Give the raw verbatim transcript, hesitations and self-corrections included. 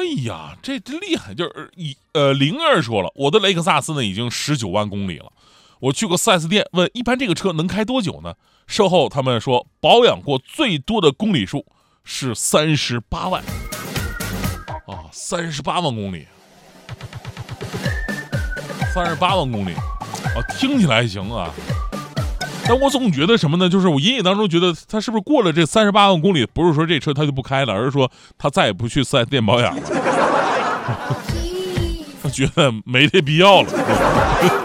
呀，这这厉害！就是一呃，灵儿说了，我的雷克萨斯呢已经十九万公里了。我去过 四 S 店，问一般这个车能开多久呢？售后他们说保养过最多的公里数是三十八万。啊，三十八万公里，三十八万公里，啊，听起来还行啊。但我总觉得什么呢？就是我隐隐当中觉得他是不是过了这三十八万公里，不是说这车他就不开了，而是说他再也不去四 S 店保养了。他觉得没这必要了。